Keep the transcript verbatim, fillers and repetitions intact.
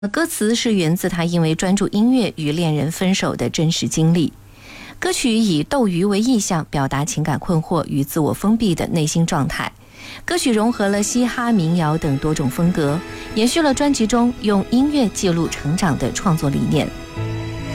歌词是源自他因为专注音乐与恋人分手的真实经历。歌曲以斗鱼为意象，表达情感困惑与自我封闭的内心状态。歌曲融合了嘻哈、民谣等多种风格，延续了专辑中用音乐记录成长的创作理念。